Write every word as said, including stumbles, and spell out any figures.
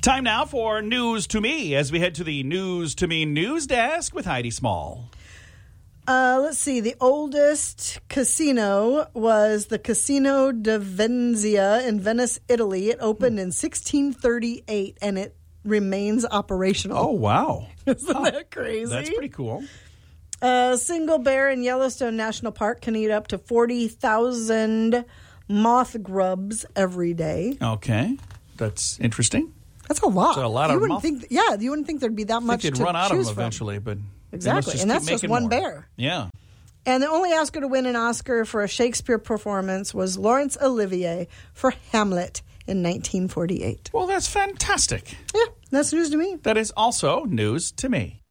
Time now for News to Me as we head to the News to Me news desk with Heidi Small. Uh, let's see. The oldest casino was the Casino di Venezia in Venice, Italy. It opened in sixteen thirty-eight, and it remains operational. Oh, wow. Isn't oh, that crazy? That's pretty cool. A single bear in Yellowstone National Park can eat up to forty thousand moth grubs every day. Okay. That's interesting. That's a lot. That's a lot you of wouldn't moth- think, Yeah, you wouldn't think there'd be that I much think to they'd run out choose of them from. eventually, but Exactly, just and that's keep just making one more. bear. Yeah. And the only Oscar to win an Oscar for a Shakespeare performance was Laurence Olivier for Hamlet in nineteen forty-eight. Well, that's fantastic. Yeah, that's news to me. That is also news to me.